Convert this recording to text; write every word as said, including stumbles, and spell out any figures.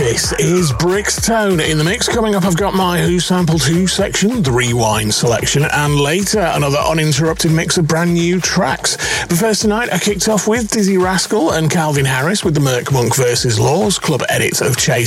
This is Brixtone in the mix. Coming up, I've got my Who Sampled Who section, the Rewind selection, and later another uninterrupted mix of brand new tracks. But first tonight, I kicked off with Dizzy Rascal and Calvin Harris with the Merc Monk versus. Laws club edit of Chase